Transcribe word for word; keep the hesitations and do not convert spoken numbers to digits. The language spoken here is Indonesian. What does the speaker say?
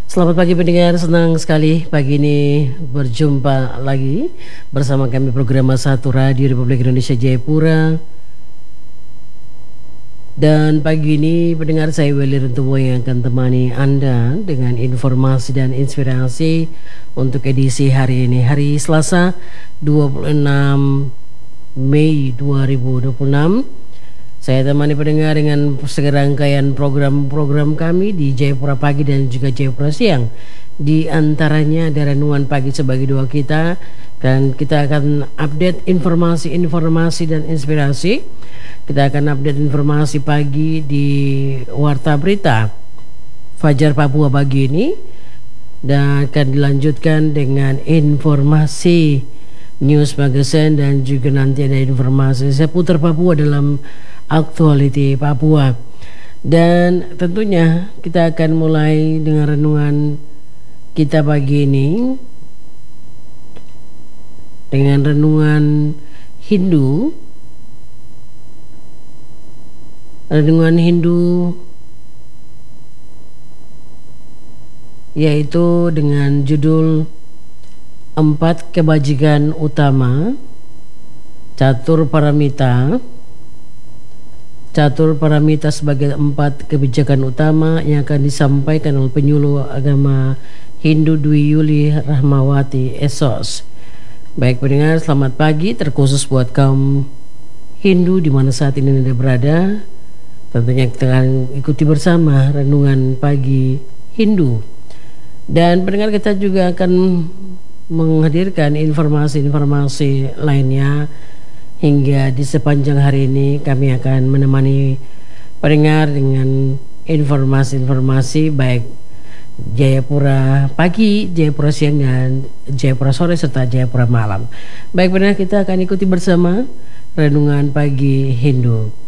Selamat pagi pendengar, senang sekali pagi ini berjumpa lagi bersama kami program satu Radio Republik Indonesia Jayapura. Dan pagi ini pendengar, saya Welly Rentowo yang akan temani Anda dengan informasi dan inspirasi untuk edisi hari ini, hari Selasa dua puluh enam Mei dua ribu dua puluh enam. Saya temani pendengar dengan serangkaian program-program kami di Jayapura Pagi dan juga Jayapura Siang. Di antaranya ada renungan pagi sebagai doa kita, dan kita akan update informasi-informasi dan inspirasi. Kita akan update informasi pagi di Warta Berita Fajar Papua pagi ini, dan akan dilanjutkan dengan informasi News Magazine, dan juga nanti ada informasi seputar Papua dalam Aktualiti Papua. Dan tentunya kita akan mulai dengan renungan kita pagi ini dengan renungan Hindu. Renungan Hindu yaitu dengan judul Empat Kebajikan Utama Catur Paramita. Catur Paramita sebagai empat kebijakan utama yang akan disampaikan oleh penyuluh agama Hindu Dwi Yuli Rahmawati S O S. Baik pendengar, selamat pagi terkhusus buat kaum Hindu di mana saat ini Anda berada. Tentunya kita akan ikuti bersama renungan pagi Hindu. Dan pendengar, kita juga akan menghadirkan informasi-informasi lainnya. Hingga di sepanjang hari ini kami akan menemani pendengar dengan informasi-informasi baik Jayapura Pagi, Jayapura Siang, dan Jayapura Sore serta Jayapura Malam. Baik pendengar, kita akan ikuti bersama renungan pagi Hindu.